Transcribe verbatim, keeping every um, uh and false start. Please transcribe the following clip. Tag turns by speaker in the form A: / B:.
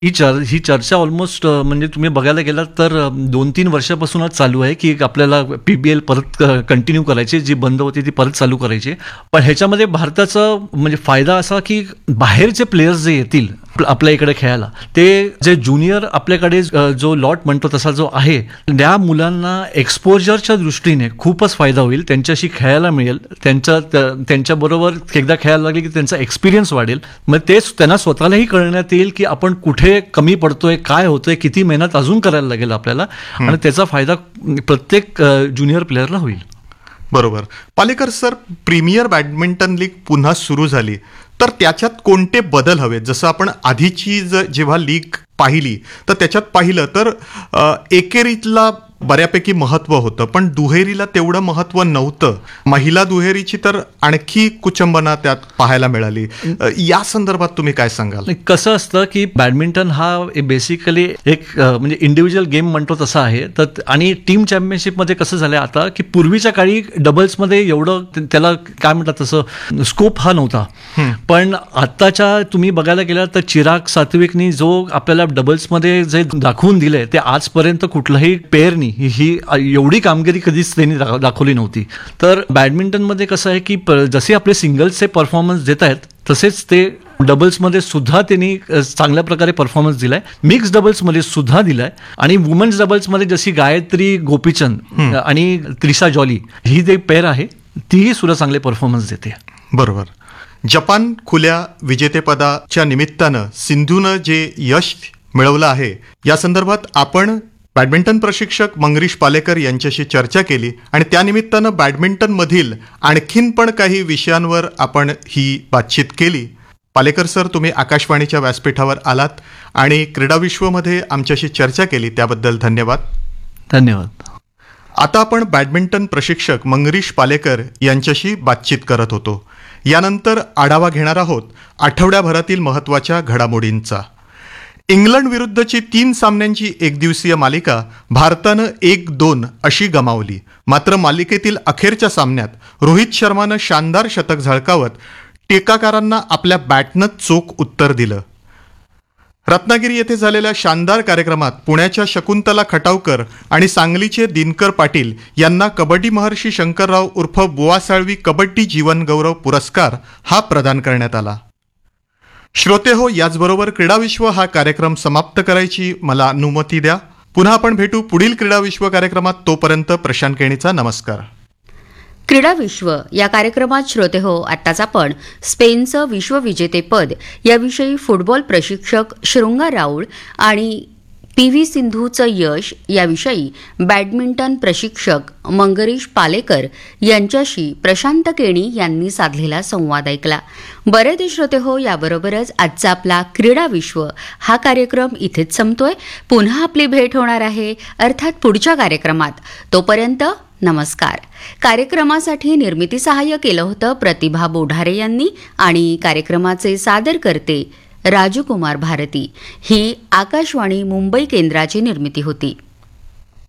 A: ही चर ही चर्चा ऑलमोस्ट म्हणजे तुम्ही बघायला गेलात तर दोन तीन वर्षापासूनच चालू आहे की आपल्याला पी बी एल परत कंटिन्यू करायची, जी बंद होती ती परत चालू करायची. पण ह्याच्यामध्ये भारताचा म्हणजे फायदा असा की बाहेरचे प्लेयर्स जे येतील आपल्या इकडे खेळायला, ते जे ज्युनियर आपल्याकडे जो लॉट म्हणतो तसा जो आहे, त्या मुलांना एक्सपोजरच्या दृष्टीने खूपच फायदा होईल. त्यांच्याशी खेळायला मिळेल, त्यांच्या त्यांच्याबरोबर एकदा खेळायला लागले की त्यांचा एक्सपिरियन्स वाढेल. मग तेच त्यांना स्वतःलाही कळण्यात येईल की आपण कुठे कमी पडतोय, काय होतंय, किती मेहनत अजून करायला लागेल आपल्याला, आणि त्याचा फायदा प्रत्येक ज्युनियर प्लेअरला होईल.
B: बरोबर. Palekar sir, premier badminton league पुन्हा सुरू झाली तर त्याच्यात कोणते बदल हवेत? जसं आपण आधीची जेव्हा लीग पाहिली तर त्याच्यात पाहिलं तर एकेरीतला बऱ्यापैकी महत्त्व होतं, पण दुहेरीला तेवढं महत्त्व नव्हतं. महिला दुहेरीची तर आणखी कुचंबना त्यात पाहायला मिळाली. या संदर्भात तुम्ही काय सांगाल?
A: कसं असतं की बॅडमिंटन हा बेसिकली एक म्हणजे इंडिव्हिज्युअल गेम म्हणतो तसा आहे. तर आणि टीम चॅम्पियनशिपमध्ये कसं झालं आता की पूर्वीच्या काळी डबल्समध्ये एवढं त्याला काय म्हणतात तसं स्कोप हा नव्हता. पण आत्ताच्या तुम्ही बघायला गेला तर चिराग सात्विकनी जो आपल्याला डबल्समध्ये जे दाखवून दिले ते आजपर्यंत कुठलाही पेअरनी ही एवढी कामगिरी कधीच त्यांनी दाखवली नव्हती. तर बॅडमिंटनमध्ये कसं आहे की जसे आपले सिंगल्सचे परफॉर्मन्स देत आहेत तसेच ते डबल्समध्ये सुद्धा त्यांनी चांगल्या प्रकारे परफॉर्मन्स दिलाय, मिक्स डबल्समध्ये सुद्धा दिलाय, आणि वुमन्स डबल्समध्ये जशी गायत्री गोपीचंद आणि त्रिशा जॉली ही जे पेअर आहे तीही सुद्धा चांगले परफॉर्मन्स देते.
B: बरोबर. जपान खुल्या विजेतेपदाच्या निमित्तानं सिंधूनं जे यश मिळवलं आहे या संदर्भात आपण बॅडमिंटन प्रशिक्षक मंगरीश पालेकर यांच्याशी चर्चा केली, आणि त्यानिमित्तानं बॅडमिंटनमधील आणखीन पण काही विषयांवर आपण ही बातचीत केली. पालेकर सर, तुम्ही आकाशवाणीच्या व्यासपीठावर आलात आणि क्रीडाविश्वमध्ये आमच्याशी चर्चा केली त्याबद्दल धन्यवाद.
A: धन्यवाद.
B: आता आपण बॅडमिंटन प्रशिक्षक मंगरीश पालेकर यांच्याशी बातचीत करत होतो. यानंतर आढावा घेणार आहोत आठवड्याभरातील महत्त्वाच्या घडामोडींचा. इंग्लंड विरुद्धची तीन सामन्यांची एकदिवसीय मालिका भारतानं एक दोन अशी गमावली. मात्र मालिकेतील अखेरच्या सामन्यात रोहित शर्मानं शानदार शतक झळकावत टीकाकारांना आपल्या बॅटनं चोख उत्तर दिलं. रत्नागिरी येथे झालेल्या शानदार कार्यक्रमात पुण्याच्या शकुंतला खटावकर आणि सांगलीचे दिनकर पाटील यांना कबड्डी महर्षी शंकरराव उर्फ बुवा साळवी कबड्डी जीवन गौरव पुरस्कार हा प्रदान करण्यात आला. श्रोते हो, याचबरोबर क्रीडाविश्व हा कार्यक्रम समाप्त करायची मला अनुमती द्या. पुन्हा आपण भेटू पुढील क्रीडाविश्व कार्यक्रमात. तोपर्यंत प्रशांत केणीचा नमस्कार.
C: क्रीडाविश्व या कार्यक्रमात श्रोते हो, आत्ताच आपण स्पेनचं विश्वविजेतेपद याविषयी फुटबॉल प्रशिक्षक शृंगार राऊळ आणि पी व्ही सिंधूचं यश याविषयी बॅडमिंटन प्रशिक्षक मंगरीश पालेकर यांच्याशी प्रशांत केणी यांनी साधलेला संवाद ऐकला. बरे ते श्रोते हो, याबरोबरच आजचा आपला क्रीडा विश्व हा कार्यक्रम इथेच संपतोय. पुन्हा आपली भेट होणार आहे अर्थात पुढच्या कार्यक्रमात. तोपर्यंत नमस्कार. कार्यक्रमासाठी निर्मिती सहाय्य केलं होतं प्रतिभा बोढारे यांनी, आणि कार्यक्रमाचे सादर करते राजकुमार भारती. ही आकाशवाणी मुंबई केंद्राची निर्मिती होती.